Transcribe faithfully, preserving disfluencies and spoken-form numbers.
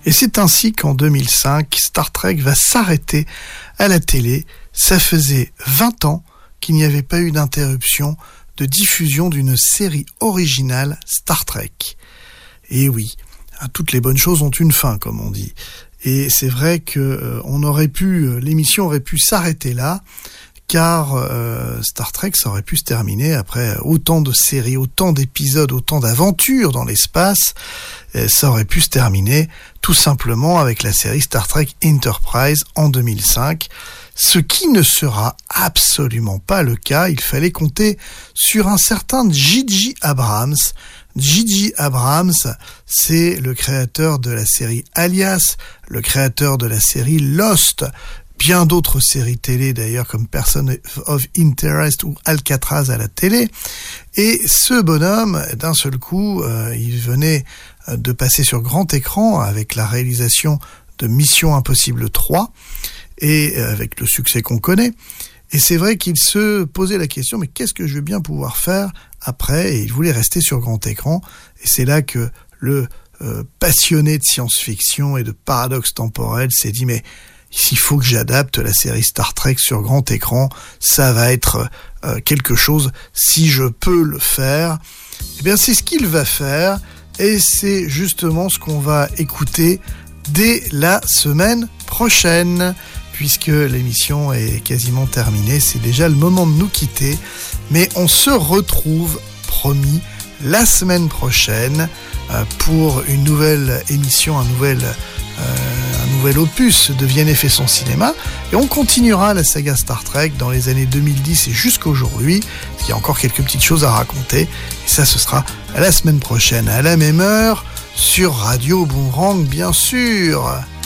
Et c'est ainsi qu'en deux mille cinq, Star Trek va s'arrêter à la télé. Ça faisait vingt ans qu'il n'y avait pas eu d'interruption de diffusion d'une série originale Star Trek. Et oui, toutes les bonnes choses ont une fin, comme on dit. Et c'est vrai que euh, on aurait pu, l'émission aurait pu s'arrêter là, car euh, Star Trek, ça aurait pu se terminer après autant de séries, autant d'épisodes, autant d'aventures dans l'espace. Et ça aurait pu se terminer tout simplement avec la série Star Trek Enterprise en deux mille cinq. Ce qui ne sera absolument pas le cas. Il fallait compter sur un certain J J Abrams. J J Abrams, c'est le créateur de la série Alias, le créateur de la série Lost, bien d'autres séries télé d'ailleurs comme Person of Interest ou Alcatraz à la télé. Et ce bonhomme, d'un seul coup, euh, il venait de passer sur grand écran avec la réalisation de Mission Impossible trois et avec le succès qu'on connaît. Et c'est vrai qu'il se posait la question, mais qu'est-ce que je vais bien pouvoir faire après? Et il voulait rester sur grand écran. Et c'est là que le euh, passionné de science-fiction et de paradoxe temporel s'est dit, mais s'il faut que j'adapte la série Star Trek sur grand écran, ça va être euh, quelque chose, si je peux le faire. Eh bien, c'est ce qu'il va faire. Et c'est justement ce qu'on va écouter dès la semaine prochaine. Puisque l'émission est quasiment terminée, c'est déjà le moment de nous quitter. Mais on se retrouve, promis, la semaine prochaine euh, pour une nouvelle émission, un nouvel, euh, un nouvel opus de Vianney fait son cinéma. Et on continuera la saga Star Trek dans les années deux mille dix et jusqu'à aujourd'hui. Il y a encore quelques petites choses à raconter. Et ça, ce sera la semaine prochaine, à la même heure, sur Radio Boomerang, bien sûr.